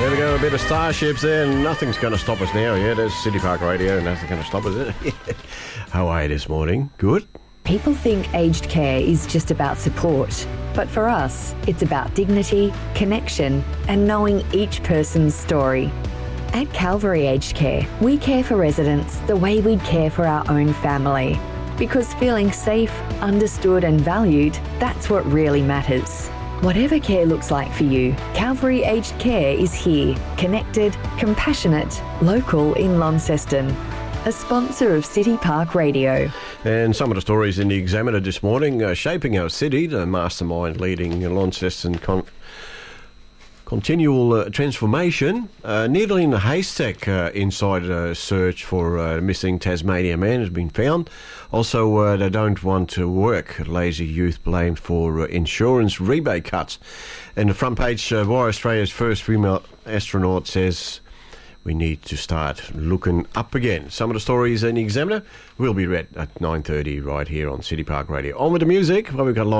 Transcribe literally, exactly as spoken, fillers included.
There we go, a bit of Starships there. Nothing's going to stop us now. Yeah, there's City Park Radio. Nothing's going to stop us, is it? How are you this morning? Good? People think aged care is just about support. But for us, it's about dignity, connection, and knowing each person's story. At Calvary Aged Care, we care for residents the way we'd care for our own family. Because feeling safe, understood and valued, that's what really matters. Whatever care looks like for you, Calvary Aged Care is here, connected, compassionate, local in Launceston. A sponsor of City Park Radio. And some of the stories in the Examiner this morning, uh, shaping our city, the mastermind leading Launceston con- continual uh, transformation. Uh, needle in a haystack uh, inside a search for a uh, missing Tasmanian man has been found. Also, uh, they don't want to work. Lazy youth blamed for uh, insurance rebate cuts. And the front page, uh, why Australia's first female astronaut says we need to start looking up again. Some of the stories in the Examiner will be read at nine thirty right here on City Park Radio. On with the music. Well, we've got a long